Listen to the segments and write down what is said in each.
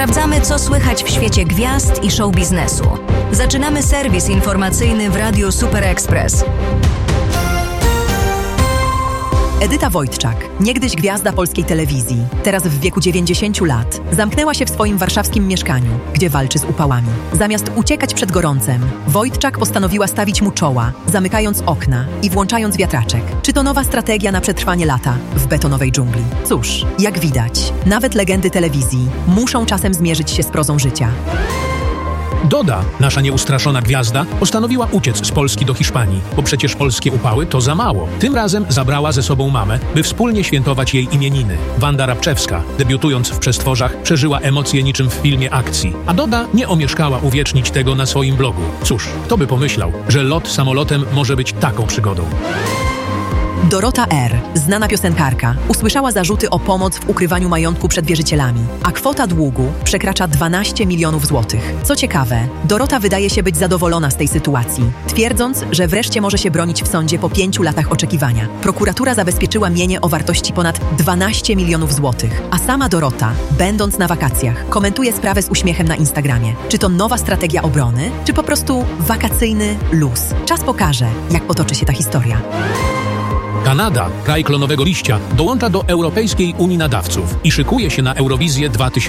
Sprawdzamy, co słychać w świecie gwiazd i show biznesu. Zaczynamy serwis informacyjny w Radiu Super Express. Edyta Wojtczak, niegdyś gwiazda polskiej telewizji, teraz w wieku 90 lat, zamknęła się w swoim warszawskim mieszkaniu, gdzie walczy z upałami. Zamiast uciekać przed gorącem, Wojtczak postanowiła stawić mu czoła, zamykając okna i włączając wiatraczek. Czy to nowa strategia na przetrwanie lata w betonowej dżungli? Cóż, jak widać, nawet legendy telewizji muszą czasem zmierzyć się z prozą życia. Doda, nasza nieustraszona gwiazda, postanowiła uciec z Polski do Hiszpanii, bo przecież polskie upały to za mało. Tym razem zabrała ze sobą mamę, by wspólnie świętować jej imieniny. Wanda Rabczewska, debiutując w Przestworzach, przeżyła emocje niczym w filmie akcji. A Doda nie omieszkała uwiecznić tego na swoim blogu. Cóż, kto by pomyślał, że lot samolotem może być taką przygodą. Dorota R., znana piosenkarka, usłyszała zarzuty o pomoc w ukrywaniu majątku przed wierzycielami, a kwota długu przekracza 12 milionów złotych. Co ciekawe, Dorota wydaje się być zadowolona z tej sytuacji, twierdząc, że wreszcie może się bronić w sądzie po 5 latach oczekiwania. Prokuratura zabezpieczyła mienie o wartości ponad 12 milionów złotych, a sama Dorota, będąc na wakacjach, komentuje sprawę z uśmiechem na Instagramie. Czy to nowa strategia obrony, czy po prostu wakacyjny luz? Czas pokaże, jak potoczy się ta historia. Kanada, kraj klonowego liścia, dołącza do Europejskiej Unii Nadawców i szykuje się na Eurowizję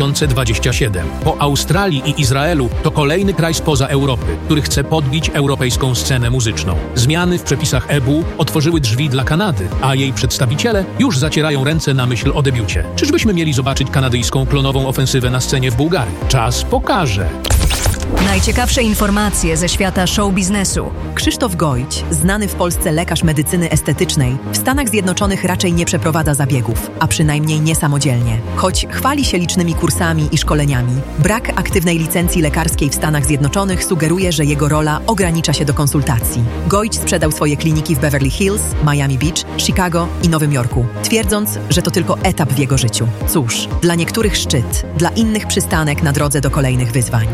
2027. Po Australii i Izraelu to kolejny kraj spoza Europy, który chce podbić europejską scenę muzyczną. Zmiany w przepisach EBU otworzyły drzwi dla Kanady, a jej przedstawiciele już zacierają ręce na myśl o debiucie. Czyżbyśmy mieli zobaczyć kanadyjską klonową ofensywę na scenie w Bułgarii? Czas pokaże. Najciekawsze informacje ze świata show biznesu. Krzysztof Gojć, znany w Polsce lekarz medycyny estetycznej, w Stanach Zjednoczonych raczej nie przeprowadza zabiegów, a przynajmniej nie samodzielnie. Choć chwali się licznymi kursami i szkoleniami, brak aktywnej licencji lekarskiej w Stanach Zjednoczonych sugeruje, że jego rola ogranicza się do konsultacji. Gojć sprzedał swoje kliniki w Beverly Hills, Miami Beach, Chicago i Nowym Jorku, twierdząc, że to tylko etap w jego życiu. Cóż, dla niektórych szczyt, dla innych przystanek na drodze do kolejnych wyzwań.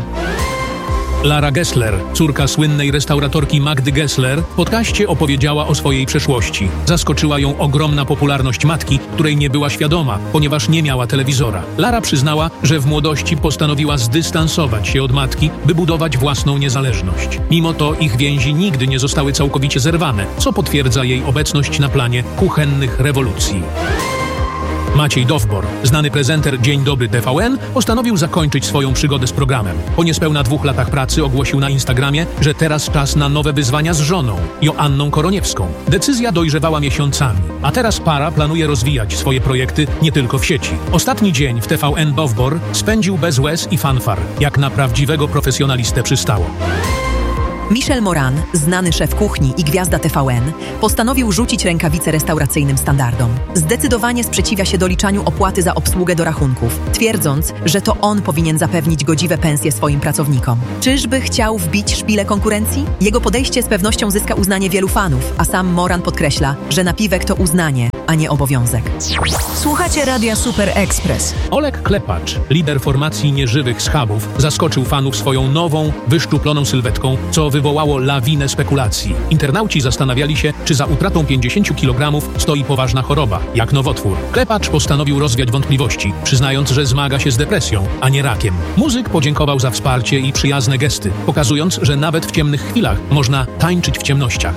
Lara Gessler, córka słynnej restauratorki Magdy Gessler, w podcaście opowiedziała o swojej przeszłości. Zaskoczyła ją ogromna popularność matki, której nie była świadoma, ponieważ nie miała telewizora. Lara przyznała, że w młodości postanowiła zdystansować się od matki, by budować własną niezależność. Mimo to ich więzi nigdy nie zostały całkowicie zerwane, co potwierdza jej obecność na planie kuchennych rewolucji. Maciej Dowbor, znany prezenter Dzień Dobry TVN, postanowił zakończyć swoją przygodę z programem. Po niespełna 2 latach pracy ogłosił na Instagramie, że teraz czas na nowe wyzwania z żoną, Joanną Koroniewską. Decyzja dojrzewała miesiącami, a teraz para planuje rozwijać swoje projekty nie tylko w sieci. Ostatni dzień w TVN Dowbor spędził bez łez i fanfar, jak na prawdziwego profesjonalistę przystało. Michel Moran, znany szef kuchni i gwiazda TVN, postanowił rzucić rękawice restauracyjnym standardom. Zdecydowanie sprzeciwia się doliczaniu opłaty za obsługę do rachunków, twierdząc, że to on powinien zapewnić godziwe pensje swoim pracownikom. Czyżby chciał wbić szpilę konkurencji? Jego podejście z pewnością zyska uznanie wielu fanów, a sam Moran podkreśla, że napiwek to uznanie, a nie obowiązek. Słuchacie Radia Super Express. Oleg Klepacz, lider formacji nieżywych schabów, zaskoczył fanów swoją nową, wyszczuploną sylwetką, co wywołało lawinę spekulacji. Internauci zastanawiali się, czy za utratą 50 kg stoi poważna choroba, jak nowotwór. Klepacz postanowił rozwiać wątpliwości, przyznając, że zmaga się z depresją, a nie rakiem. Muzyk podziękował za wsparcie i przyjazne gesty, pokazując, że nawet w ciemnych chwilach można tańczyć w ciemnościach.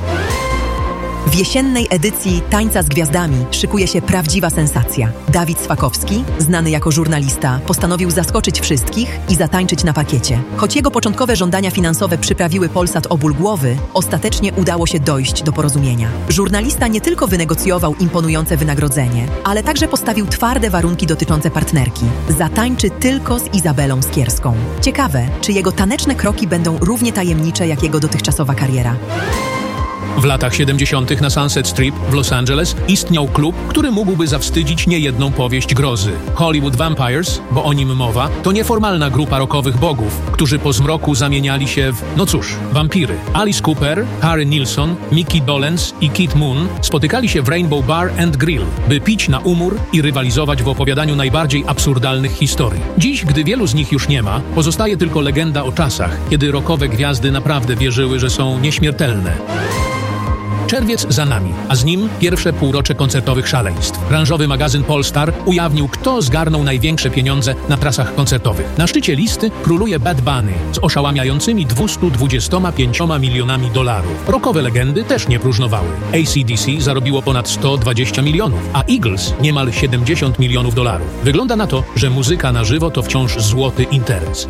W jesiennej edycji Tańca z Gwiazdami szykuje się prawdziwa sensacja. Dawid Swakowski, znany jako żurnalista, postanowił zaskoczyć wszystkich i zatańczyć na parkiecie. Choć jego początkowe żądania finansowe przyprawiły Polsat o ból głowy, ostatecznie udało się dojść do porozumienia. Żurnalista nie tylko wynegocjował imponujące wynagrodzenie, ale także postawił twarde warunki dotyczące partnerki. Zatańczy tylko z Izabelą Skierską. Ciekawe, czy jego taneczne kroki będą równie tajemnicze jak jego dotychczasowa kariera. W latach 70. na Sunset Strip w Los Angeles istniał klub, który mógłby zawstydzić niejedną powieść grozy. Hollywood Vampires, bo o nim mowa, to nieformalna grupa rockowych bogów, którzy po zmroku zamieniali się w, wampiry. Alice Cooper, Harry Nilsson, Mickey Dolenz i Keith Moon spotykali się w Rainbow Bar and Grill, by pić na umór i rywalizować w opowiadaniu najbardziej absurdalnych historii. Dziś, gdy wielu z nich już nie ma, pozostaje tylko legenda o czasach, kiedy rockowe gwiazdy naprawdę wierzyły, że są nieśmiertelne. Czerwiec za nami, a z nim pierwsze półrocze koncertowych szaleństw. Branżowy magazyn Polstar ujawnił, kto zgarnął największe pieniądze na trasach koncertowych. Na szczycie listy króluje Bad Bunny z oszałamiającymi 225 milionami dolarów. Rockowe legendy też nie próżnowały. AC/DC zarobiło ponad 120 milionów, a Eagles niemal 70 milionów dolarów. Wygląda na to, że muzyka na żywo to wciąż złoty interes.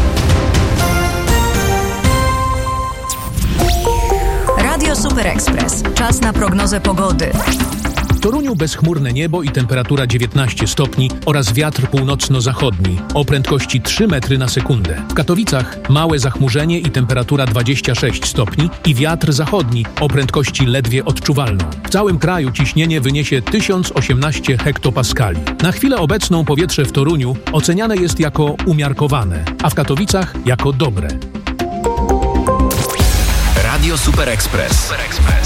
Radio Super Express. Czas na prognozę pogody. W Toruniu bezchmurne niebo i temperatura 19 stopni oraz wiatr północno-zachodni o prędkości 3 metry na sekundę. W Katowicach małe zachmurzenie i temperatura 26 stopni i wiatr zachodni o prędkości ledwie odczuwalną. W całym kraju ciśnienie wyniesie 1018 hektopaskali. Na chwilę obecną powietrze w Toruniu oceniane jest jako umiarkowane, a w Katowicach jako dobre. Radio Super Express.